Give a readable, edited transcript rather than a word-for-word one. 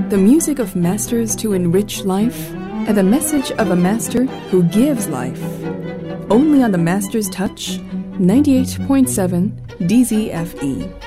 the music of masters to enrich life, and the message of a master who gives life. Only on the Master's Touch, 98.7 DZFE.